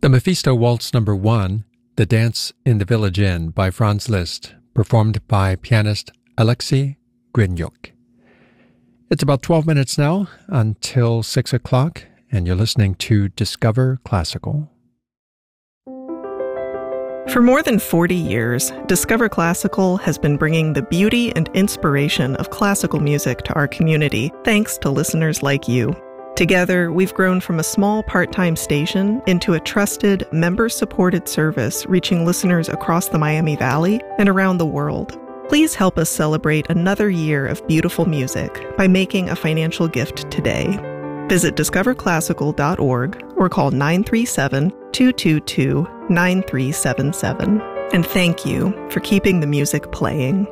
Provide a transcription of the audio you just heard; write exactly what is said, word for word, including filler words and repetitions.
The Mephisto Waltz Number One, The Dance in the Village Inn by Franz Liszt, performed by pianist Alexei Grinyuk. It's about twelve minutes now until six o'clock, and you're listening to Discover Classical. For more than forty years, Discover Classical has been bringing the beauty and inspiration of classical music to our community, thanks to listeners like you. Together, we've grown from a small part-time station into a trusted, member-supported service reaching listeners across the Miami Valley and around the world. Please help us celebrate another year of beautiful music by making a financial gift today. Visit discover classical dot org or call nine three seven, two two two, nine three seven seven. And thank you for keeping the music playing.